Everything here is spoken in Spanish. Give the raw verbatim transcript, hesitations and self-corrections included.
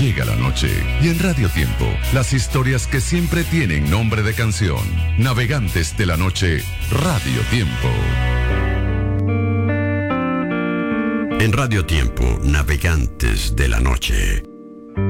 llega la noche y en Radio Tiempo, las historias que siempre tienen nombre de canción. Navegantes de la noche, Radio Tiempo. En Radio Tiempo, Navegantes de la Noche.